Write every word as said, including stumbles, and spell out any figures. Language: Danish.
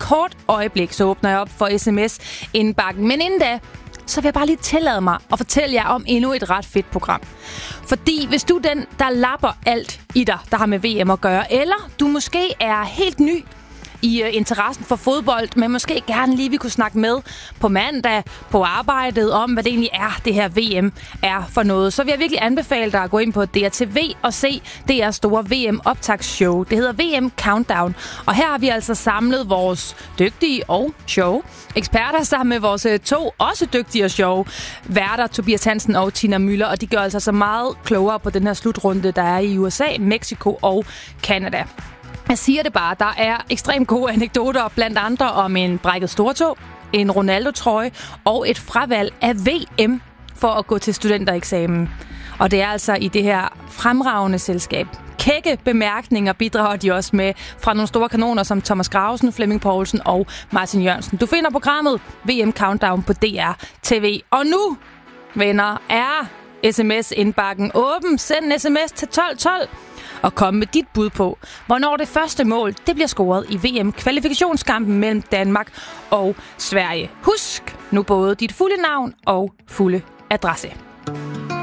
kort øjeblik, så åbner jeg op for sms-indbakken. Men inden da, så vil jeg bare lige tillade mig at fortælle jer om endnu et ret fedt program. Fordi hvis du er den, der lapper alt i dig, der har med V M at gøre, eller du måske er helt ny i uh, interessen for fodbold, men måske gerne lige vi kunne snakke med på mandag på arbejdet om, hvad det egentlig er, det her V M er for noget. Så vil jeg virkelig anbefale dig at gå ind på D R T V og se D R's store V M-optagsshow. Det hedder V M Countdown, og her har vi altså samlet vores dygtige og sjove eksperter sammen med vores to også dygtige og sjove værter, Tobias Hansen og Tina Müller, og de gør altså så meget klogere på den her slutrunde, der er i U S A, Mexico og Canada. Jeg siger det bare, der er ekstremt gode anekdoter, blandt andre om en brækket stortå, en Ronaldo-trøje og et fravalg af V M for at gå til studentereksamen. Og det er altså i det her fremragende selskab. Kække bemærkninger bidrager de også med fra nogle store kanoner som Thomas Gravesen, Flemming Poulsen og Martin Jørgensen. Du finder programmet V M Countdown på D R T V. Og nu, venner, er sms-indbakken åben. Send en sms til tolv tolv. Og komme med dit bud på, hvornår det første mål det bliver scoret i V M-kvalifikationskampen mellem Danmark og Sverige. Husk nu både dit fulde navn og fulde adresse.